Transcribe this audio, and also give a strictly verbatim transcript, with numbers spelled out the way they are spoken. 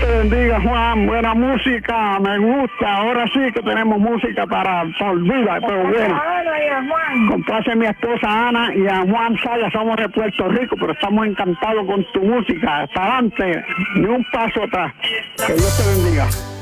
te bendiga, Juan. Buena música, me gusta. Ahora sí que tenemos música para, para olvidar, pero bueno. Complace a mi esposa Ana y a Juan Saya, somos de Puerto Rico, pero estamos encantados con tu música. Hasta adelante, ni un paso atrás. Que Dios te bendiga.